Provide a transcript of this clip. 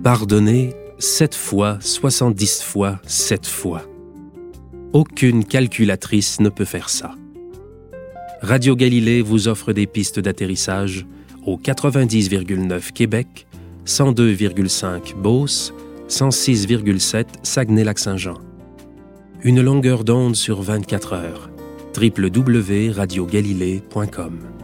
Pardonner 7 fois, 70 fois, 7 fois. Aucune calculatrice ne peut faire ça. Radio Galilée vous offre des pistes d'atterrissage au 90,9 Québec, 102,5 Beauce, 106,7 Saguenay-Lac-Saint-Jean. Une longueur d'onde sur 24 heures. www.radiogalilée.com